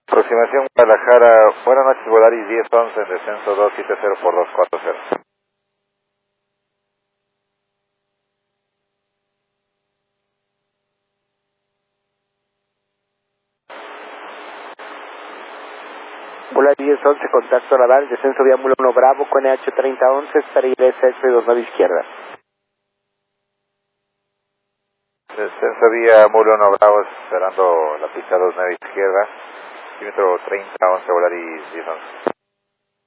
Aproximación Guadalajara, buenas noches, Volaris 1011 en descenso 270 por 240. Volaris 1011, contacto radar, descenso vía Mula 1 Bravo con NH3011, para IRS 29 izquierda. Descenso vía Mula 1 Bravo, esperando la pista 29 izquierda, kilómetro 3011, Volaris 1011.